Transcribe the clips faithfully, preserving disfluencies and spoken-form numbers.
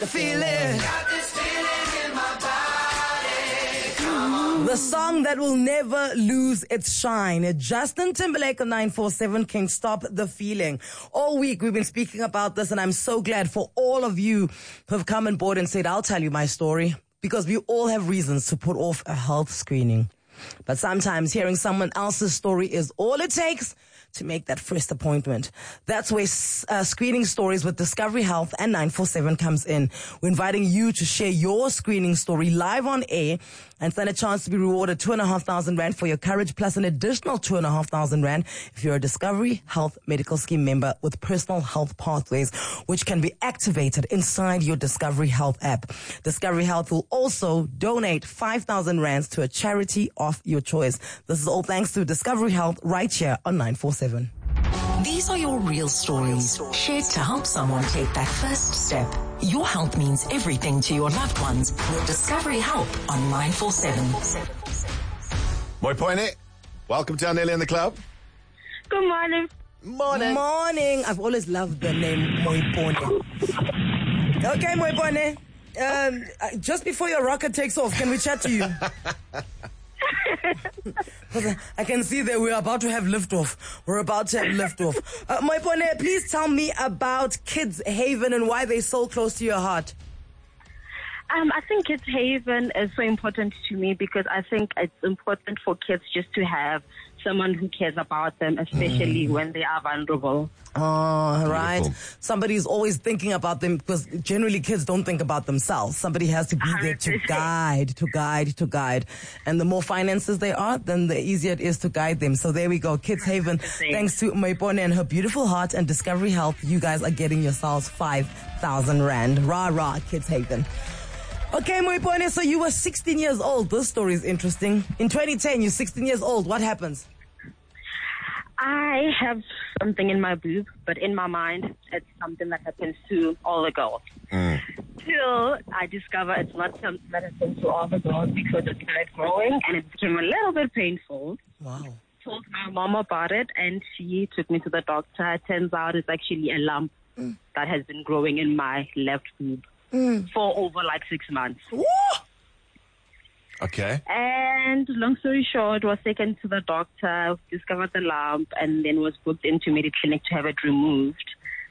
the feeling. Got this feeling in my body. Come on. The song that will never lose its shine. Justin Timberlake on nine four seven, Can't Stop the Feeling. All week we've been speaking about this, and I'm so glad for all of you who have come on board and said, I'll tell you my story. Because we all have reasons to put off a health screening. But sometimes hearing someone else's story is all it takes to make that first appointment. That's where uh, screening stories with Discovery Health and nine four seven comes in. We're inviting you to share your screening story live on air and stand a chance to be rewarded two and a half thousand rand for your courage, plus an additional two and a half thousand rand if you're a Discovery Health Medical Scheme member with personal health pathways, which can be activated inside your Discovery Health app. Discovery Health will also donate five thousand rands to a charity of your choice. This is all thanks to Discovery Health right here on nine four seven. These are your real stories, shared to help someone take that first step. Your health means everything to your loved ones with Discovery Help on nine four seven. Moipone, welcome to Anelli and the Club. Good morning. Morning. Morning. I've always loved the name Moipone. Okay, Moipone. Um, uh, just before your rocket takes off, can we chat to you? I can see that we're about to have liftoff. We're about to have liftoff. Uh, Moipone, please tell me about Kids Haven and why they're so close to your heart. Um, I think Kids Haven is so important to me because I think it's important for kids just to have someone who cares about them, especially mm. when they are vulnerable. Oh, right. Beautiful. Somebody's always thinking about them because generally kids don't think about themselves. Somebody has to be there to guide, to guide, to guide. And the more finances they are, then the easier it is to guide them. So there we go. Kids Haven. Thanks to Moipone and her beautiful heart and Discovery Health, you guys are getting yourselves five thousand rand. Rah, rah, Kids Haven. Okay, Moipone, so you were sixteen years old. This story is interesting. In twenty ten, you're sixteen years old. What happens? I have something in my boob, but in my mind, it's something that happens to all the girls. Mm. Till I discover it's not something that happens to all the girls because it started growing and it became a little bit painful. Wow. Told my mom about it and she took me to the doctor. It turns out it's actually a lump mm. that has been growing in my left boob mm. for over like six months. Woo! Okay. And long story short, was taken to the doctor, discovered the lump, and then was booked into Mediclinic to have it removed.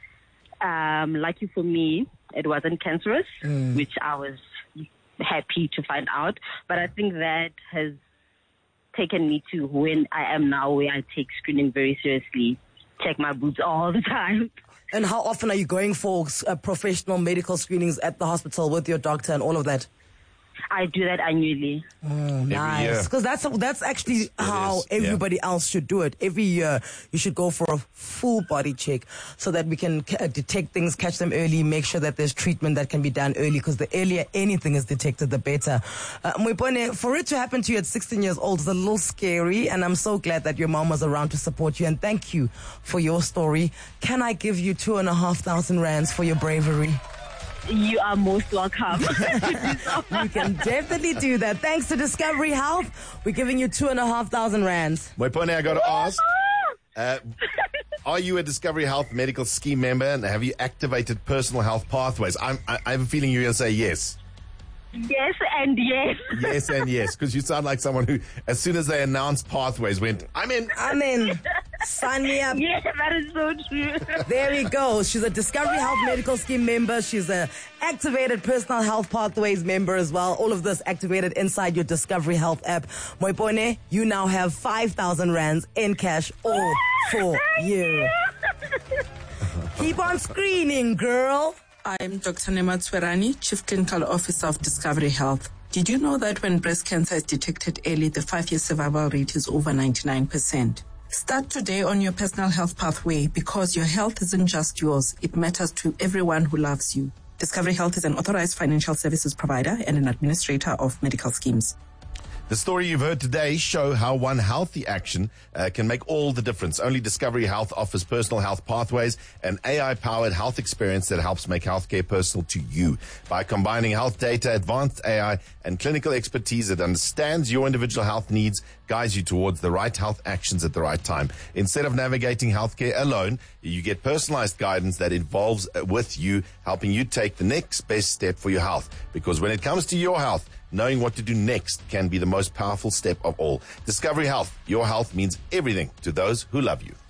Um, lucky for me, it wasn't cancerous, mm. which I was happy to find out. But I think that has taken me to when I am now, where I take screening very seriously, check my boobs all the time. And how often are you going for uh, professional medical screenings at the hospital with your doctor and all of that? I do that annually. Oh, nice. Because that's that's actually it how is, everybody yeah. else should do it. Every year, you should go for a full body check so that we can ca- detect things, catch them early, make sure that there's treatment that can be done early. Because the earlier anything is detected, the better. Uh, Moipone, for it to happen to you at sixteen years old is a little scary, and I'm so glad that your mom was around to support you. And thank you for your story. Can I give you two and a half thousand rands for your bravery? You are most welcome. You can definitely do that. Thanks to Discovery Health, we're giving you two and a half thousand rands. Moipone, I got to ask, uh, are you a Discovery Health Medical Scheme member and have you activated personal health pathways? I'm, I, I have a feeling you're going to say yes. Yes and yes. Yes and yes, because you sound like someone who, as soon as they announced pathways, went, I'm in. I'm in. Sign me up. Yeah, that is so true. There we go. She's a Discovery Health Medical Scheme member. She's a activated Personal Health Pathways member as well. All of this activated inside your Discovery Health app. Moipone, you now have five thousand rands in cash all for you. Keep on screening, girl. I'm Doctor Nema Tswerani, Chief Clinical Officer of Discovery Health. Did you know that when breast cancer is detected early, the five-year survival rate is over ninety-nine percent? Start today on your personal health pathway because your health isn't just yours. It matters to everyone who loves you. Discovery Health is an authorized financial services provider and an administrator of medical schemes. The story you've heard today show how one healthy action uh, can make all the difference. Only Discovery Health offers personal health pathways, an A I-powered health experience that helps make healthcare personal to you. By combining health data, advanced A I, and clinical expertise that understands your individual health needs, guides you towards the right health actions at the right time. Instead of navigating healthcare alone, you get personalized guidance that involves uh, with you, helping you take the next best step for your health. Because when it comes to your health, knowing what to do next can be the most powerful step of all. Discovery Health. Your health means everything to those who love you.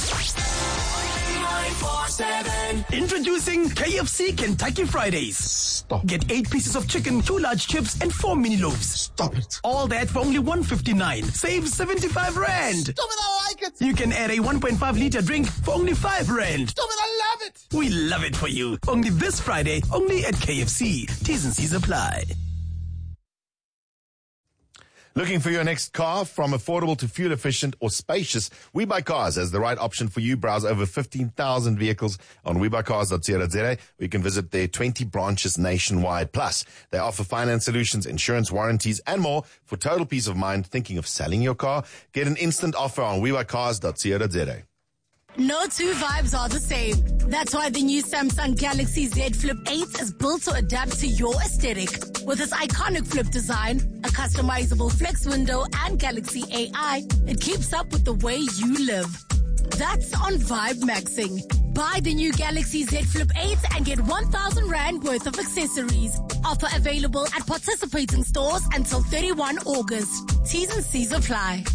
Introducing K F C Kentucky Fridays. Stop. Get eight pieces of chicken, two large chips, and four mini loaves. Stop it. All that for only one fifty-nine. Save seventy-five rand. Stop it, I like it. You can add a one point five liter drink for only five rand. Stop it, I love it. We love it for you. Only this Friday, only at K F C. T's and C's apply. Looking for your next car, from affordable to fuel efficient or spacious? We Buy Cars has the right option for you. Browse over fifteen thousand vehicles on we buy cars dot co dot za, where you can visit their twenty branches nationwide. Plus, they offer finance solutions, insurance warranties, and more for total peace of mind. Thinking of selling your car? Get an instant offer on we buy cars dot co dot za. No two vibes are the same. That's why the new Samsung Galaxy Z Flip eight is built to adapt to your aesthetic. With its iconic flip design, a customizable flex window, and Galaxy A I, it keeps up with the way you live. That's on Vibe Maxing. Buy the new Galaxy Z Flip eight and get one thousand rand worth of accessories. Offer available at participating stores until thirty-first of August. T's and C's apply.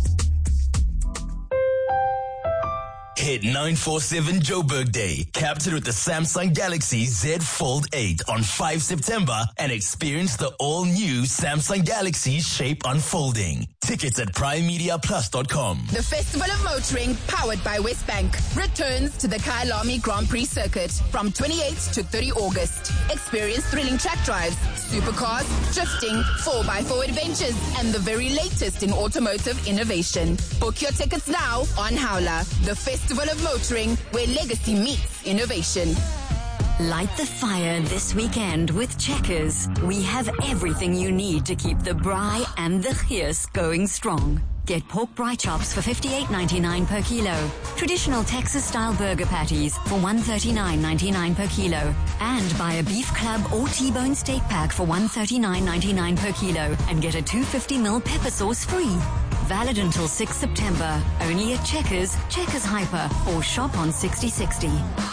Hit nine forty-seven Joburg Day, captured with the Samsung Galaxy Z Fold eight on the fifth of September, and experience the all-new Samsung Galaxy Shape unfolding. Tickets at prime media plus dot com. The Festival of Motoring, powered by Westbank, returns to the Kyalami Grand Prix circuit from twenty-eighth to thirtieth of August. Experience thrilling track drives, supercars, drifting, four by four adventures, and the very latest in automotive innovation. Book your tickets now on Howler. The Festival of Motoring, where legacy meets innovation. Light the fire this weekend with Checkers. We have everything you need to keep the braai and the geus going strong. Get pork braai chops for fifty-eight ninety-nine per kilo. Traditional Texas-style burger patties for one thirty-nine ninety-nine per kilo. And buy a beef club or T-bone steak pack for one thirty-nine ninety-nine per kilo and get a two hundred fifty milliliter pepper sauce free. Valid until the sixth of September. Only at Checkers, Checkers Hyper, or shop on sixty sixty.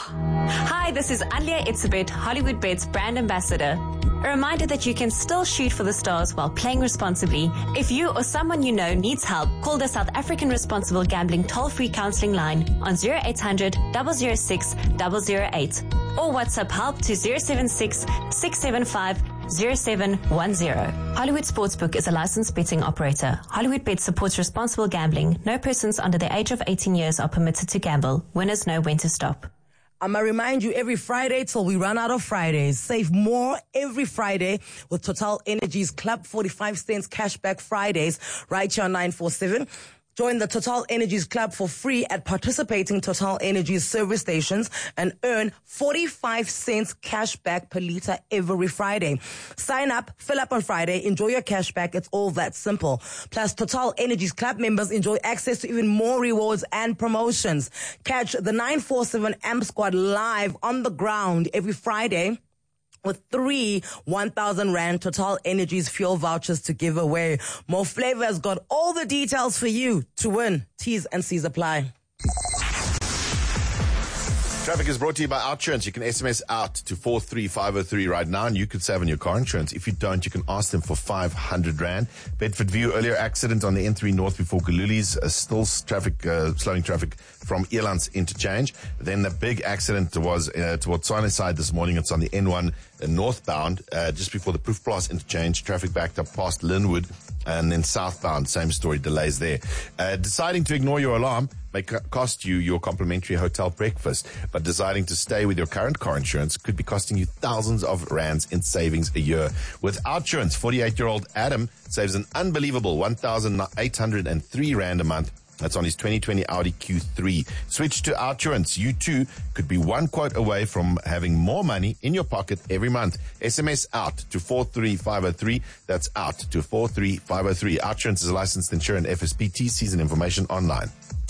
Hi, this is Alia Itzebet, Hollywood Bet's brand ambassador. A reminder that you can still shoot for the stars while playing responsibly. If you or someone you know needs help, call the South African Responsible Gambling toll-free counseling line on zero eight hundred, zero zero six, zero zero eight or WhatsApp help to zero seven six, six seven five, zero seven one zero. Hollywood Sportsbook is a licensed betting operator. Hollywood Bet supports responsible gambling. No persons under the age of eighteen years are permitted to gamble. Winners know when to stop. I'm going to remind you every Friday till we run out of Fridays. Save more every Friday with Total Energy's Club forty-five cents Cashback Fridays right here on nine forty-seven. Join the Total Energies Club for free at participating Total Energies service stations and earn forty-five cents cash back per liter every Friday. Sign up, fill up on Friday, enjoy your cash back. It's all that simple. Plus, Total Energies Club members enjoy access to even more rewards and promotions. Catch the nine forty-seven A M P Squad live on the ground every Friday with three one thousand rand Total Energies fuel vouchers to give away. Mo Flava has got all the details for you to win. T's and C's apply. Traffic is brought to you by OUTsurance. You can S M S out to four three five zero three right now, and you could save on your car insurance. If you don't, you can ask them for five hundred rand. Bedford View, earlier accident on the N three North before Galuli's. Uh, still traffic, uh, slowing traffic from Elands interchange. Then the big accident was uh, towards Tswane side this morning. It's on the N one uh, northbound, uh, just before the Proefplaas interchange. Traffic backed up past Linwood. And then southbound, same story, delays there. Uh, deciding to ignore your alarm may co- cost you your complimentary hotel breakfast, but deciding to stay with your current car insurance could be costing you thousands of rands in savings a year. With OUTsurance, forty-eight-year-old Adam saves an unbelievable one thousand eight hundred three rand a month That's on his twenty twenty Audi Q three. Switch to Outsurance. You too could be one quote away from having more money in your pocket every month. S M S out to four three five oh three. That's out to four three five oh three. Outsurance is a licensed insurer and F S P T. Season information online.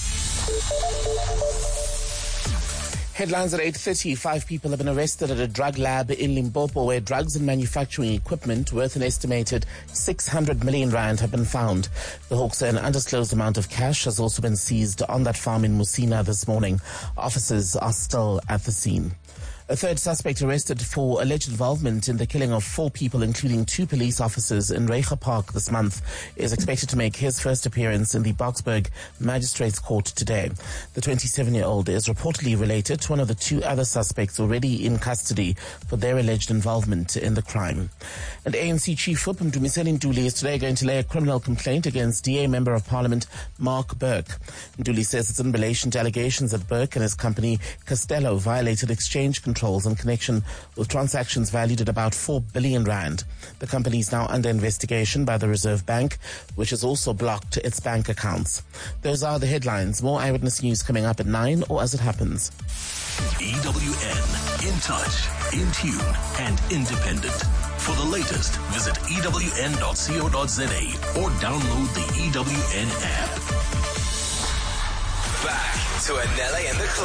Headlines at eight thirty. Five people have been arrested at a drug lab in Limpopo where drugs and manufacturing equipment worth an estimated six hundred million rand have been found. The Hawks say an undisclosed amount of cash has also been seized on that farm in Musina this morning. Officers are still at the scene. A third suspect arrested for alleged involvement in the killing of four people, including two police officers in Reiger Park this month, is expected to make his first appearance in the Boksburg Magistrates Court today. The twenty-seven-year-old is reportedly related to one of the two other suspects already in custody for their alleged involvement in the crime. And A N C Chief Whip Mdumiseni Ntuli is today going to lay a criminal complaint against D A Member of Parliament Mark Burke. Ntuli says it's in relation to allegations that Burke and his company Castello violated exchange controls in connection with transactions valued at about four billion rand. The company is now under investigation by the Reserve Bank, which has also blocked its bank accounts. Those are the headlines. More Eyewitness News coming up at nine or as it happens. E W N, in touch, in tune, and independent. For the latest, visit E W N dot co dot za or download the E W N app. Back to Anele and the Club.